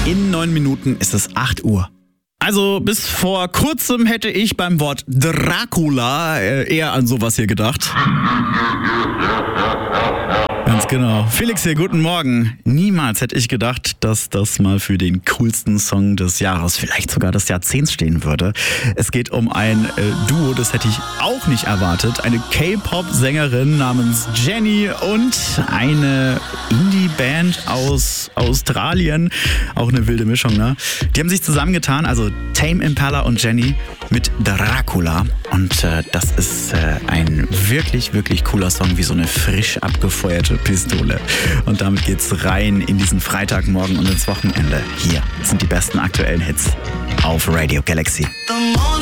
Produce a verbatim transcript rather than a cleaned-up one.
In neun Minuten ist es acht Uhr. Also bis vor kurzem hätte ich beim Wort Dracula äh, eher an sowas hier gedacht. Ganz genau. Felix hier, guten Morgen. Niemals hätte ich gedacht, dass das mal für den coolsten Song des Jahres, vielleicht sogar des Jahrzehnts stehen würde. Es geht um ein äh, Duo, das hätte ich auch nicht erwartet. Eine K-Pop-Sängerin namens Jennie und eine Indie-Band aus Australien. Auch eine wilde Mischung, ne? Die haben sich zusammengetan, also Tame Impala und Jennie mit Dracula. Und äh, das ist äh, ein wirklich, wirklich cooler Song, wie so eine frisch abgefeuerte Pistole. Und damit geht's rein in diesen Freitagmorgen und ins Wochenende. Hier sind die besten aktuellen Hits auf Radio Galaxy.